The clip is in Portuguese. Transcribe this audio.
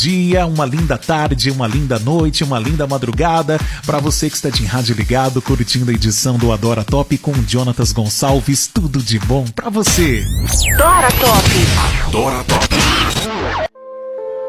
dia, uma linda tarde, uma linda noite, uma linda madrugada para você que está de rádio ligado, curtindo a edição do Adora Top com Jonatas Gonçalves. Tudo de bom para você. Adora Top. Adora Top.